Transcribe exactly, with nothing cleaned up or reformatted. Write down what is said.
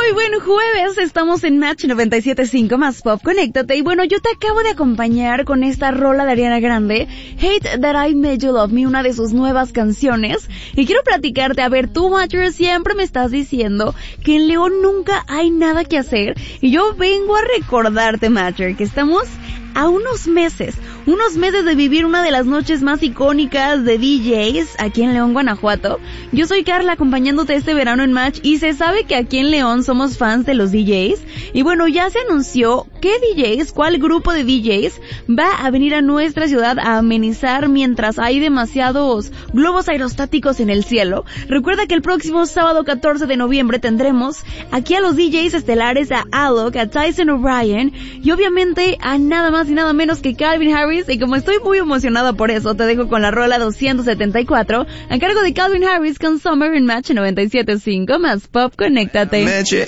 Muy buen jueves, estamos en Match noventa y siete punto cinco más Pop, conéctate. Y bueno, yo te acabo de acompañar con esta rola de Ariana Grande, Hate That I Made You Love Me, una de sus nuevas canciones. Y quiero platicarte, a ver, tú, Matcher, siempre me estás diciendo que en León nunca hay nada que hacer. Y yo vengo a recordarte, Matcher, que estamos a unos meses, unos meses de vivir una de las noches más icónicas de D Js aquí en León, Guanajuato. Yo soy Carla, acompañándote este verano en Match, y se sabe que aquí en León somos fans de los D Js. Y bueno, ya se anunció qué D Js, cuál grupo de D Js va a venir a nuestra ciudad a amenizar mientras hay demasiados globos aerostáticos en el cielo. Recuerda que el próximo sábado catorce de noviembre tendremos aquí a los D Js estelares, a Alok, a Tyson O'Brien y obviamente a nada más y nada menos que Calvin Harris. Y como estoy muy emocionada por eso, te dejo con la rola doscientos setenta y cuatro a cargo de Calvin Harris con Summer en Match noventa y siete punto cinco más Pop, conéctate. Met you